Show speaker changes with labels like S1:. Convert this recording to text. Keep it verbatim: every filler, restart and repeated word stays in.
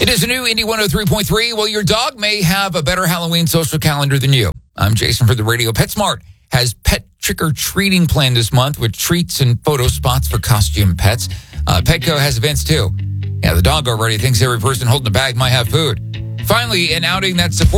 S1: It is a new Indy one oh three point three. Well, your dog may have a better Halloween social calendar than you. I'm Jason for the radio. PetSmart has pet trick-or-treating planned this month with treats and photo spots for costume pets. Uh, Petco has events, too. Yeah, the dog already thinks every person holding a bag might have food. Finally, an outing that supports